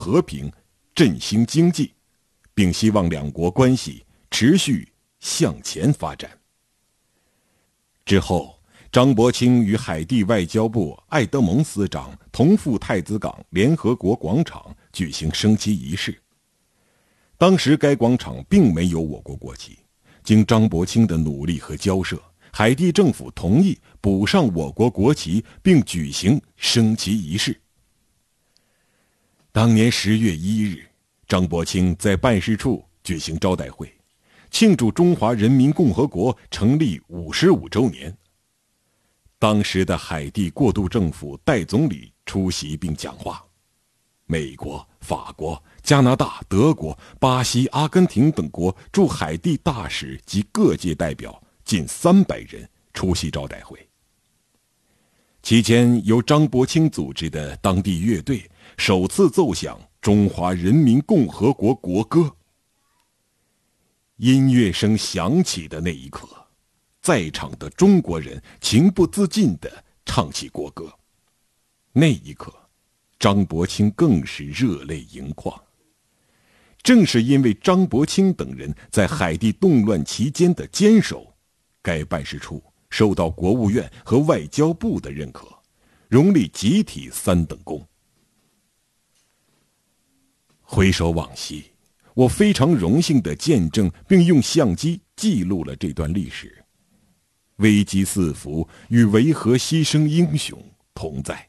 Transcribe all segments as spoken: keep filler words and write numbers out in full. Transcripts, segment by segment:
和平，振兴经济，并希望两国关系持续向前发展。之后，张伯清与海地外交部艾德蒙司长同赴太子港联合国广场举行升旗仪式。当时该广场并没有我国国旗，经张伯清的努力和交涉，海地政府同意补上我国国旗，并举行升旗仪式。当年十月一日，张伯清在办事处举行招待会，庆祝中华人民共和国成立五十五周年。当时的海地过渡政府代总理出席并讲话，美国、法国、加拿大、德国、巴西、阿根廷等国驻海地大使及各界代表近三百人出席招待会。期间，由张伯清组织的当地乐队首次奏响中华人民共和国国歌。音乐声响起的那一刻，在场的中国人情不自禁地唱起国歌。那一刻，张伯清更是热泪盈眶。正是因为张伯清等人在海地动乱期间的坚守，该办事处受到国务院和外交部的认可，荣立集体三等功。回首往昔，我非常荣幸地见证并用相机记录了这段历史。危机四伏与维和牺牲英雄同在。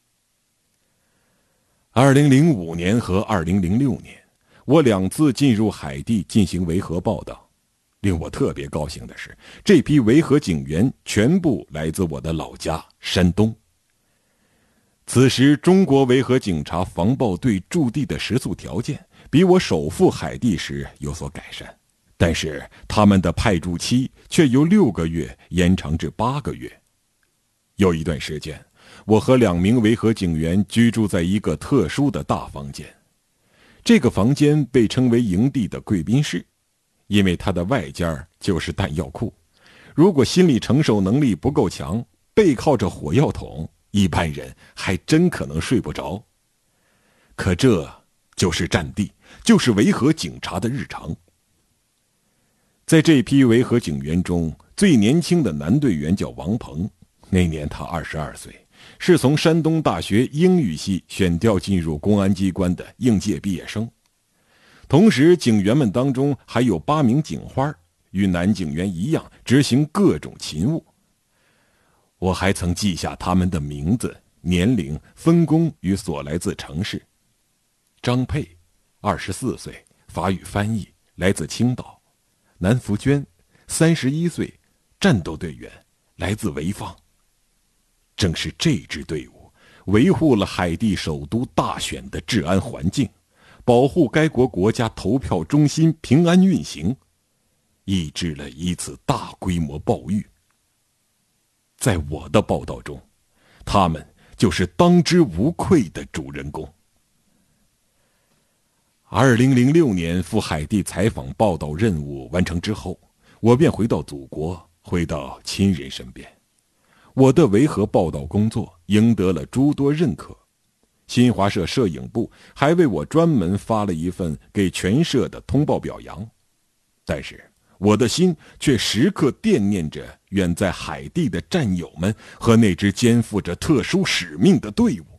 二零零五年和二零零六年，我两次进入海地进行维和报道。令我特别高兴的是，这批维和警员全部来自我的老家山东。此时，中国维和警察防暴队驻地的食宿条件比我首赴海地时有所改善，但是他们的派驻期却由六个月延长至八个月。有一段时间，我和两名维和警员居住在一个特殊的大房间，这个房间被称为营地的贵宾室，因为它的外间就是弹药库。如果心理承受能力不够强，背靠着火药桶，一般人还真可能睡不着。可这就是战地，就是维和警察的日常。在这批维和警员中，最年轻的男队员叫王鹏，那年他二十二岁，是从山东大学英语系选调进入公安机关的应届毕业生。同时，警员们当中还有八名警花，与男警员一样执行各种勤务。我还曾记下他们的名字、年龄、分工与所来自城市。张佩，二十四岁，法语翻译，来自青岛；南福娟，三十一岁，战斗队员，来自潍坊。正是这支队伍维护了海地首都大选的治安环境，保护该国国家投票中心平安运行，抑制了一次大规模暴狱。在我的报道中，他们就是当之无愧的主人公。二零零六年赴海地采访报道任务完成之后，我便回到祖国，回到亲人身边。我的维和报道工作赢得了诸多认可，新华社摄影部还为我专门发了一份给全社的通报表扬。但是我的心却时刻惦念着远在海地的战友们和那支肩负着特殊使命的队伍。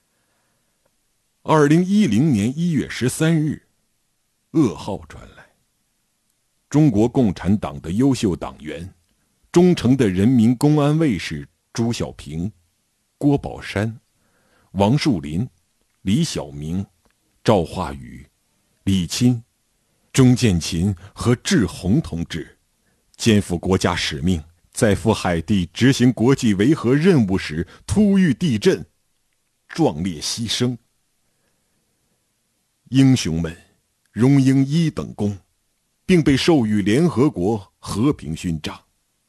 二零一零年一月十三日，噩耗传来：中国共产党的优秀党员、忠诚的人民公安卫士朱小平、郭宝山、王树林、李小明、赵化宇、李钦、钟建琴和志宏同志肩负国家使命，在赴海地执行国际维和任务时突遇地震，壮烈牺牲。英雄们荣膺一等功，并被授予联合国和平勋章。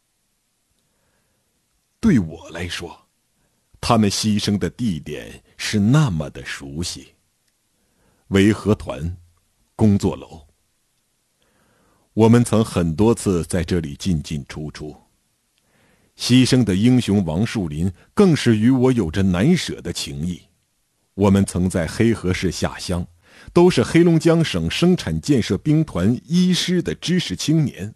对我来说，他们牺牲的地点是那么的熟悉。维和团工作楼，我们曾很多次在这里进进出出。牺牲的英雄王树林更是与我有着难舍的情谊。我们曾在黑河市下乡， 都是黑龙江省生产建设兵团一师的知识青年。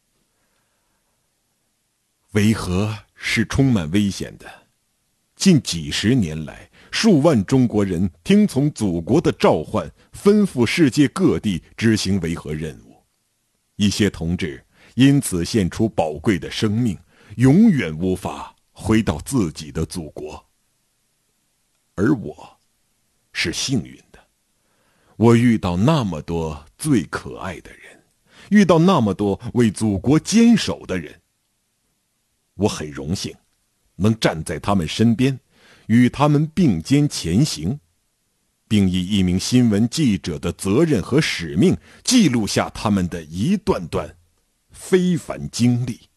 维和是充满危险的，近几十年来，数万中国人听从祖国的召唤，奔赴世界各地执行维和任务。一些同志因此献出宝贵的生命，永远无法回到自己的祖国。而我是幸运的，我遇到那么多最可爱的人，遇到那么多为祖国坚守的人。我很荣幸能站在他们身边，与他们并肩前行，并以一名新闻记者的责任和使命，记录下他们的一段段非凡经历。